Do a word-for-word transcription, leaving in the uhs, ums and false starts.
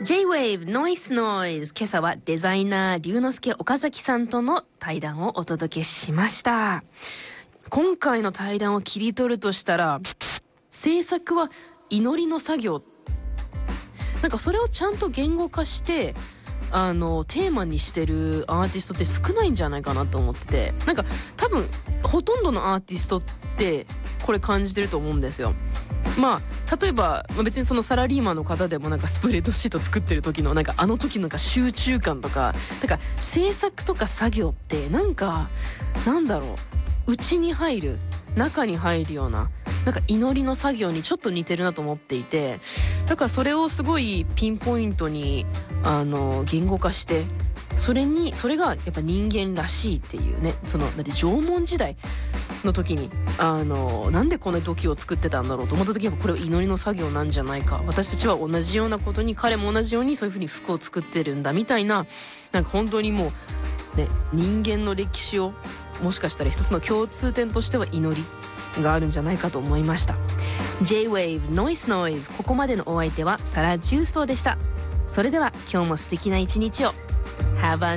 J-Wave Noise Noise、 今朝はデザイナー龍之介岡崎さんとの対談をお届けしました。今回の対談を切り取るとしたら、制作は祈りの作業、なんかそれをちゃんと言語化してあのテーマにしてるアーティストって少ないんじゃないかなと思ってて、なんか多分ほとんどのアーティストってこれ感じてると思うんですよ。まあ例えば、まあ、別にそのサラリーマンの方でもなんかスプレッドシート作ってる時のなんかあの時のなんか集中感とか、なんか制作とか作業ってなんかなんだろう、内に入る中に入るようななんか祈りの作業にちょっと似てるなと思っていて、だからそれをすごいピンポイントにあの言語化して、それにそれがやっぱ人間らしいっていうね、そのだって縄文時代の時にあのなんでこんな土器を作ってたんだろうと思った時に、これは祈りの作業なんじゃないか、私たちは同じようなことに、彼も同じようにそういう風に服を作ってるんだみたいな、なんか本当にもうね、人間の歴史をもしかしたら一つの共通点としては祈りがあるんじゃないかと思いました。 J-Wave Noise Noise、 ここまでのお相手はサラ・ジューストーでした。それでは今日も素敵な一日を。 Have a